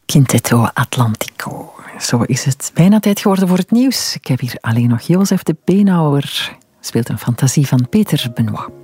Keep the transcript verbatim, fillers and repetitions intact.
Quintetto Atlantico. Zo is het bijna tijd geworden voor het nieuws. Ik heb hier alleen nog Jozef de Beenhouwer. Speelt een fantasie van Peter Benoit.